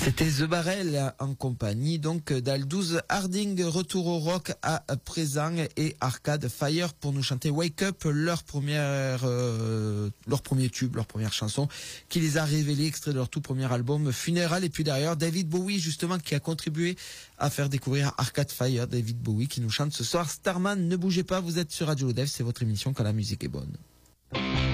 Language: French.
C'était The Barrel en compagnie donc d'Aldous Harding, retour au rock à présent, et Arcade Fire pour nous chanter Wake Up, leur premier tube, leur première chanson qui les a révélés, extrait de leur tout premier album Funeral. Et puis derrière David Bowie justement qui a contribué à faire découvrir Arcade Fire, David Bowie qui nous chante ce soir Starman. Ne bougez pas, vous êtes sur Radio Lodev, c'est votre émission quand la musique est bonne.